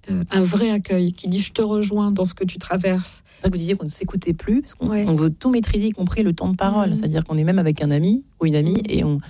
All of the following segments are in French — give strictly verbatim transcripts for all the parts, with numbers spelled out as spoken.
euh, un vrai accueil, qui dit je te rejoins dans ce que tu traverses. Vous disiez qu'on ne s'écoutait plus, parce qu'on Ouais. on veut tout maîtriser, y compris le temps de parole. Mmh. C'est-à-dire qu'on est même avec un ami ou une amie Mmh. et on,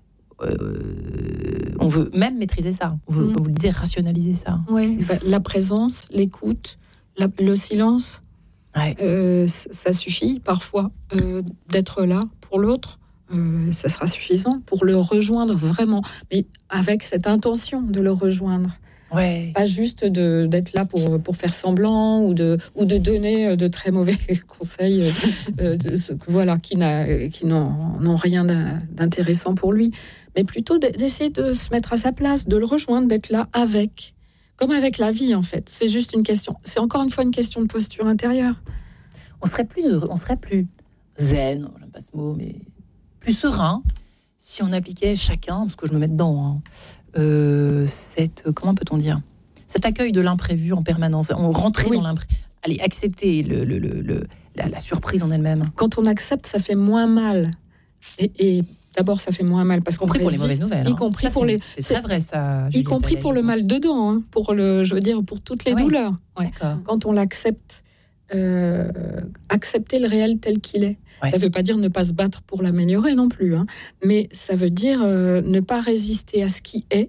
euh, on veut même maîtriser ça. On veut, Mmh. comme vous le disiez, rationaliser ça. Ouais, bah, la présence, l'écoute, la- le silence, Ouais. euh, c- ça suffit parfois euh, d'être là pour l'autre. Euh, ça sera suffisant pour le rejoindre vraiment, mais avec cette intention de le rejoindre. Ouais. Pas juste de, d'être là pour, pour faire semblant ou de, ou de donner de très mauvais conseils euh, euh, de ce- voilà, qui, n'a, qui n'ont, n'ont rien d'intéressant pour lui. Mais plutôt d'essayer de se mettre à sa place, de le rejoindre, d'être là avec. Comme avec la vie, en fait. C'est juste une question. C'est encore une fois une question de posture intérieure. On serait plus heureux, on serait plus zen, j'aime pas ce mot, mais plus serein si on appliquait chacun, parce que je me mets dedans, hein, euh, cette, comment peut-on dire, cet accueil de l'imprévu en permanence. On rentrait Oui. dans l'imprévu. Allez, accepter le, le, le, le- la, la surprise en elle-même. Quand on accepte, ça fait moins mal. Et, et d'abord, ça fait moins mal parce Y qu'on compris pour les résiste, mauvaises nouvelles. y hein. compris Ça, pour c'est- les, C'est très vrai, ça. y Juliette compris Allais, pour je le pense. mal dedans, hein, pour le, je veux dire, pour toutes les Ouais. douleurs. Ouais. D'accord. Quand on l'accepte, euh, accepter le réel tel qu'il est. Ouais. Ça ne veut pas dire ne pas se battre pour l'améliorer non plus, hein, mais ça veut dire euh, ne pas résister à ce qui est.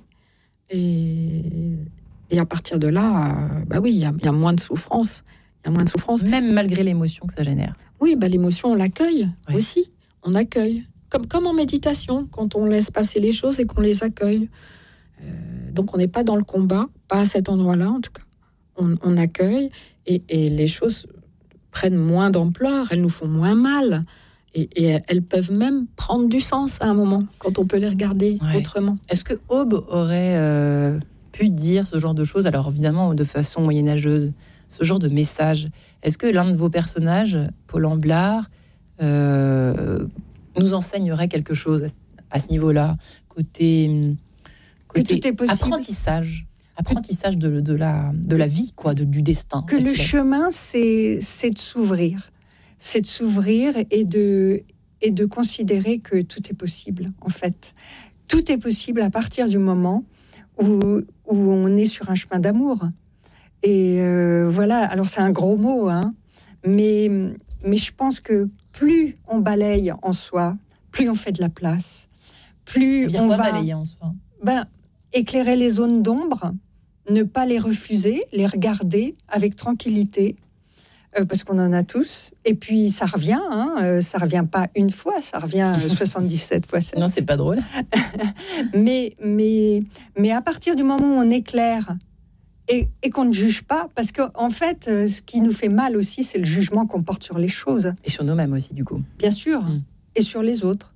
Et, et à partir de là, euh, bah oui, il y, a- il y a moins de souffrance. Il y a moins de souffrance. Même malgré l'émotion que ça génère. Oui, bah, l'émotion, on l'accueille Ouais. aussi. On accueille. Comme, comme en méditation, quand on laisse passer les choses et qu'on les accueille. Euh, donc on n'est pas dans le combat, pas à cet endroit-là en tout cas. On, on accueille et, et les choses prennent moins d'ampleur, elles nous font moins mal. Et, et elles peuvent même prendre du sens à un moment, quand on peut les regarder Ouais. autrement. Est-ce que Aube aurait euh, pu dire ce genre de choses, alors évidemment de façon moyenâgeuse, ce genre de message? Est-ce que l'un de vos personnages, Paul Amblard, euh, nous enseignerait quelque chose à ce niveau-là, côté, côté tout est possible. apprentissage, apprentissage de, de, la, de la vie, quoi, de, du destin? Que le tel qu'il est. chemin, c'est, c'est de s'ouvrir. C'est de s'ouvrir et de, et de considérer que tout est possible, en fait. Tout est possible à partir du moment où, où on est sur un chemin d'amour. Et euh, voilà, alors c'est un gros mot, hein, mais, mais je pense que plus on balaye en soi, plus on fait de la place, plus Bien on quoi va balayer en soi? ben, éclairer les zones d'ombre, ne pas les refuser, les regarder avec tranquillité, euh, parce qu'on en a tous. Et puis ça revient, hein, euh, ça revient pas une fois, ça revient euh, soixante-dix-sept fois sept. Non, c'est pas drôle. Mais, mais, mais à partir du moment où on éclaire et, et qu'on ne juge pas, parce qu'en en fait, euh, ce qui nous fait mal aussi, c'est le jugement qu'on porte sur les choses, Et sur nous-mêmes aussi, du coup. bien sûr, Mm. et sur les autres.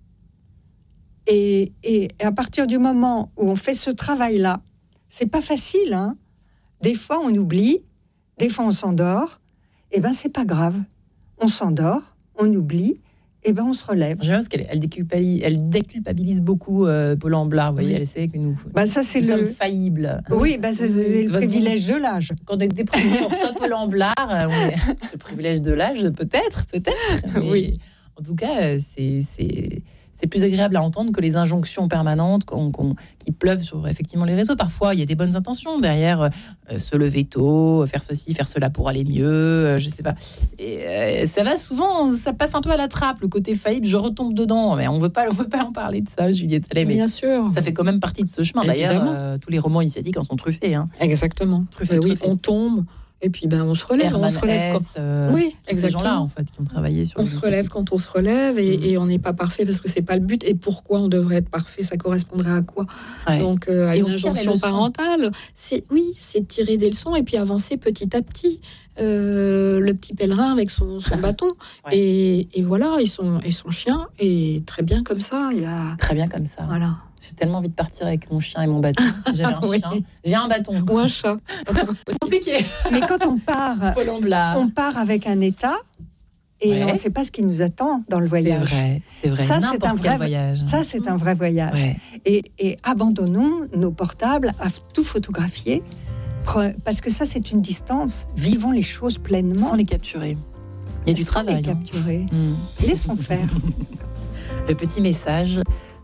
Et, et à partir du moment où on fait ce travail-là, c'est pas facile, hein. Des fois, on oublie, des fois, on s'endort. Eh ben, c'est pas grave. On s'endort, on oublie, et ben, on se relève. J'aime parce qu'elle elle déculpabilise, elle déculpabilise beaucoup euh, Paul Amblard. Vous voyez, Oui. elle sait que nous, Bah, ça, c'est nous sommes le. faillibles. Oui, bah, c'est, c'est le Votre- privilège de l'âge. Quand on est déprimé, on reçoit Paul Amblard. euh, on est- C'est le privilège de l'âge, peut-être, peut-être. mais Oui. En tout cas, euh, c'est, c'est, c'est plus agréable à entendre que les injonctions permanentes qu'on, qu'on- qui pleuvent sur effectivement les réseaux. Parfois, il y a des bonnes intentions derrière, euh, se lever tôt, faire ceci, faire cela pour aller mieux, euh, je sais pas. Et euh, ça va souvent, ça passe un peu à la trappe, le côté faillible, je retombe dedans. Mais on veut pas, on veut pas en parler de ça, Juliette Allais. Mais Bien sûr. ça fait quand même partie de ce chemin. D'ailleurs, Évidemment. euh, tous les romans initiatiques en sont truffés. Hein. Exactement. Truffé, Mais oui, truffé. on tombe et puis ben, on se relève. Herman on se relève quand... Hesse, euh, Oui, tous ces gens-là, exactement. en fait, qui ont travaillé sur On les se relève initiatives. quand on se relève et, Mm. et on n'est pas parfait parce que c'est pas le but. Et pourquoi on devrait être parfait? Ça correspondrait à quoi? Ouais. Donc euh, à Et une on tire les injonction leçons. parentale, c'est oui, c'est tirer des leçons et puis avancer petit à petit. Euh, le petit pèlerin avec son, son bâton Ouais. et, et voilà, et son, et son chien et très bien comme ça. Il y a Très bien comme ça. voilà. J'ai tellement envie de partir avec mon chien et mon bâton. Si j'avais un Oui. chien. J'ai un bâton. Ou un chat. C'est compliqué. Mais quand on part, Paul Amblard. on part avec un état et Ouais. on ne sait pas ce qui nous attend dans le C'est voyage. vrai, c'est vrai. Ça, c'est N'importe un quel vrai- voyage. Ça, c'est un vrai voyage. Ouais. Et, et abandonnons nos portables à f- tout photographier, pre- parce que ça, c'est une distance. Vivons les choses pleinement. Sans les capturer. Il y a du sans travail. les hein. capturer. Mm. Laissons faire. Le petit message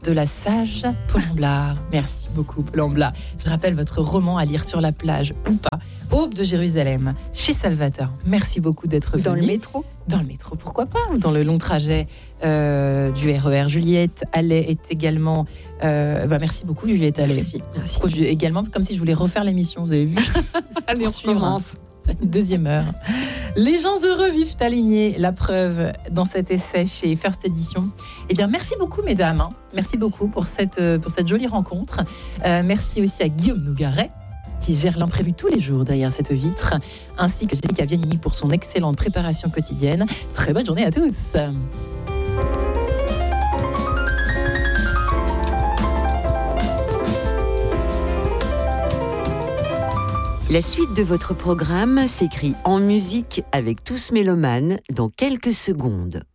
de la sage Paul Amblard. Merci beaucoup, Paul Amblard. Je rappelle votre roman à lire sur la plage ou pas. Aube de Jérusalem, chez Salvator. Merci beaucoup d'être venu. Dans le métro. Dans le métro, pourquoi pas. Dans le long trajet euh, du R E R. Juliette Allais est également... Euh, bah merci beaucoup, Juliette Allais. Merci. merci. Je, également, comme si je voulais refaire l'émission, vous avez vu. Allez, on recommence. Deuxième heure. Les gens heureux vivent alignés, la preuve dans cet essai chez First Edition. Eh bien, merci beaucoup, mesdames. Merci beaucoup pour cette, pour cette jolie rencontre. Euh, merci aussi à Guillaume Nougaret, qui gère l'imprévu tous les jours derrière cette vitre, ainsi que Jessica Vianini pour son excellente préparation quotidienne. Très bonne journée à tous. La suite de votre programme s'écrit en musique avec Tous Mélomanes dans quelques secondes.